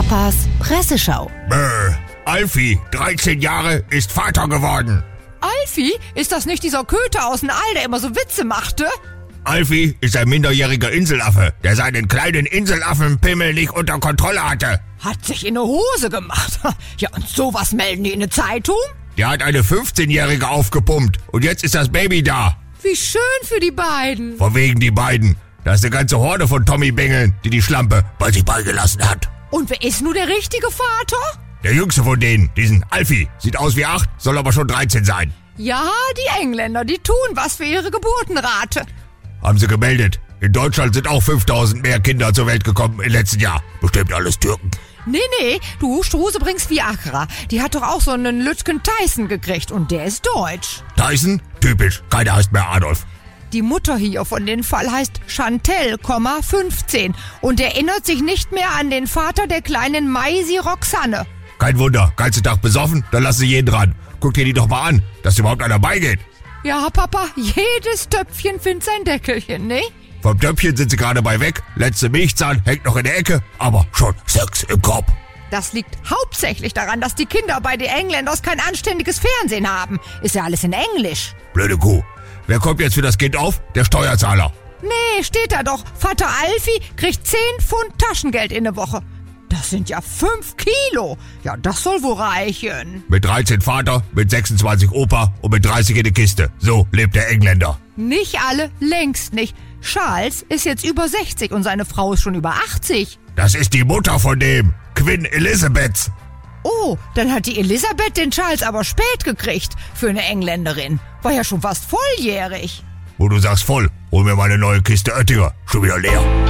Papas Presseschau. Alfie, 13 Jahre, ist Vater geworden. Alfie? Ist das nicht dieser Köter aus dem All, der immer so Witze machte? Alfie ist ein minderjähriger Inselaffe, der seinen kleinen Inselaffenpimmel nicht unter Kontrolle hatte. Hat sich in eine Hose gemacht. Ja, und sowas melden die in der Zeitung? Der hat eine 15-Jährige aufgepumpt und jetzt ist das Baby da. Wie schön für die beiden. Von wegen die beiden. Da ist eine ganze Horde von Tommy-Bengeln, die Schlampe bei sich beigelassen hat. Und wer ist nun der richtige Vater? Der jüngste von denen, diesen Alfie, sieht aus wie 8, soll aber schon 13 sein. Ja, die Engländer, die tun was für ihre Geburtenrate. Haben sie gemeldet. In Deutschland sind auch 5000 mehr Kinder zur Welt gekommen im letzten Jahr. Bestimmt alles Türken. Nee, du Struse bringst Viagra. Die hat doch auch so einen Lütgen Tyson gekriegt und der ist deutsch. Tyson? Typisch, keiner heißt mehr Adolf. Die Mutter hier von dem Fall heißt Chantel, 15 und erinnert sich nicht mehr an den Vater der kleinen Maisi Roxanne. Kein Wunder, ganzen Tag besoffen, dann lassen sie jeden dran. Guck dir die doch mal an, dass überhaupt einer beigeht. Ja, Papa, jedes Töpfchen findet sein Deckelchen, ne? Vom Töpfchen sind sie gerade bei weg, letzte Milchzahn hängt noch in der Ecke, aber schon Sex im Kopf. Das liegt hauptsächlich daran, dass die Kinder bei den Engländern kein anständiges Fernsehen haben. Ist ja alles in Englisch. Blöde Kuh. Wer kommt jetzt für das Kind auf? Der Steuerzahler. Nee, steht da doch. Vater Alfie kriegt 10 Pfund Taschengeld in der Woche. Das sind ja 5 Kilo. Ja, das soll wohl reichen. Mit 13 Vater, mit 26 Opa und mit 30 in der Kiste. So lebt der Engländer. Nicht alle, längst nicht. Charles ist jetzt über 60 und seine Frau ist schon über 80. Das ist die Mutter von dem, Queen Elizabeth. Oh, dann hat die Elisabeth den Charles aber spät gekriegt. Für eine Engländerin. War ja schon fast volljährig. Wo du sagst voll, hol mir mal eine neue Kiste Oettinger. Schon wieder leer.